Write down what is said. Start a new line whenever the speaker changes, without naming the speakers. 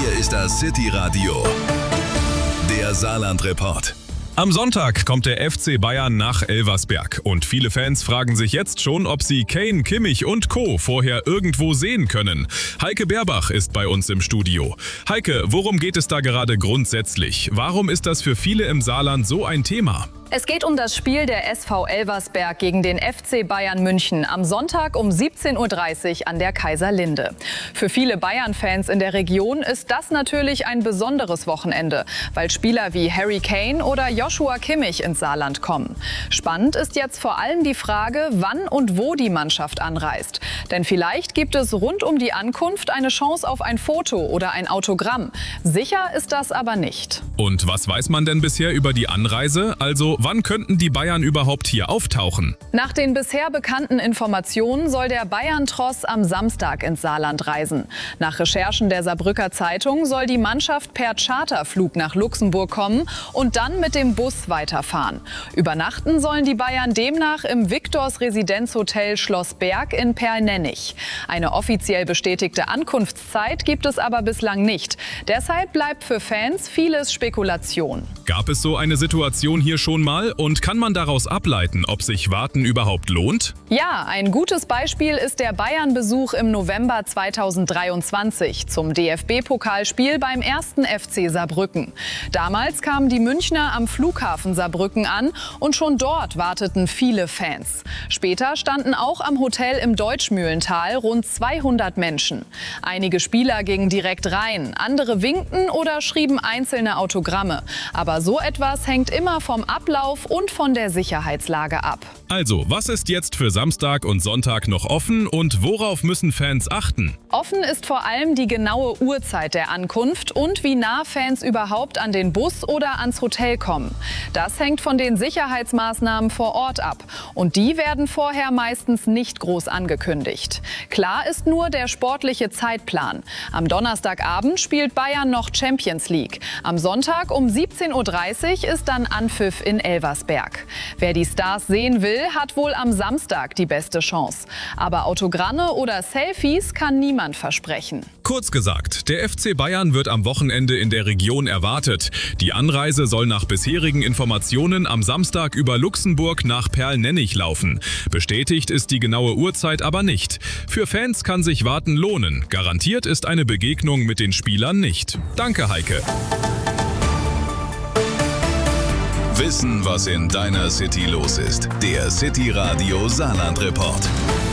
Hier ist das City Radio, der Saarland-Report.
Am Sonntag kommt der FC Bayern nach Elversberg und viele Fans fragen sich jetzt schon, ob sie Kane, Kimmich und Co. vorher irgendwo sehen können. Heike Berbach ist bei uns im Studio. Heike, worum geht es da gerade grundsätzlich? Warum ist das für viele im Saarland so ein Thema?
Es geht um das Spiel der SV Elversberg gegen den FC Bayern München am Sonntag um 17:30 Uhr an der Kaiserlinde. Für viele Bayern-Fans in der Region ist das natürlich ein besonderes Wochenende, weil Spieler wie Harry Kane oder Joshua Kimmich ins Saarland kommen. Spannend ist jetzt vor allem die Frage, wann und wo die Mannschaft anreist. Denn vielleicht gibt es rund um die Ankunft eine Chance auf ein Foto oder ein Autogramm. Sicher ist das aber nicht.
Und was weiß man denn bisher über die Anreise? Also wann könnten die Bayern überhaupt hier auftauchen?
Nach den bisher bekannten Informationen soll der Bayern-Tross am Samstag ins Saarland reisen. Nach Recherchen der Saarbrücker Zeitung soll die Mannschaft per Charterflug nach Luxemburg kommen und dann mit dem Bus weiterfahren. Übernachten sollen die Bayern demnach im Victors Residenzhotel Schloss Berg in Perlnennig. Eine offiziell bestätigte Ankunftszeit gibt es aber bislang nicht. Deshalb bleibt für Fans vieles Spekulation.
Gab es so eine Situation hier schon mal und kann man daraus ableiten, ob sich Warten überhaupt lohnt?
Ja, ein gutes Beispiel ist der Bayern-Besuch im November 2023 zum DFB-Pokalspiel beim 1. FC Saarbrücken. Damals kamen die Münchner am Flughafen Saarbrücken an und schon dort warteten viele Fans. Später standen auch am Hotel im Deutschmühlental rund 200 Menschen. Einige Spieler gingen direkt rein, andere winkten oder schrieben einzelne Autogramme. Aber so etwas hängt immer vom Ablauf und von der Sicherheitslage ab.
Also, was ist jetzt für Samstag und Sonntag noch offen und worauf müssen Fans achten?
Offen ist vor allem die genaue Uhrzeit der Ankunft und wie nah Fans überhaupt an den Bus oder ans Hotel kommen. Das hängt von den Sicherheitsmaßnahmen vor Ort ab. Und die werden vorher meistens nicht groß angekündigt. Klar ist nur der sportliche Zeitplan. Am Donnerstagabend spielt Bayern noch Champions League. Am Sonntag um 17:30 Uhr ist dann Anpfiff in Elversberg. Wer die Stars sehen will, hat wohl am Samstag die beste Chance. Aber Autogramme oder Selfies kann niemand versprechen.
Kurz gesagt, der FC Bayern wird am Wochenende in der Region erwartet. Die Anreise soll nach bisherigen Informationen am Samstag über Luxemburg nach Perlnennig laufen. Bestätigt ist die genaue Uhrzeit aber nicht. Für Fans kann sich Warten lohnen. Garantiert ist eine Begegnung mit den Spielern nicht. Danke, Heike.
Wissen, was in deiner City los ist. Der City Radio Saarland-Report.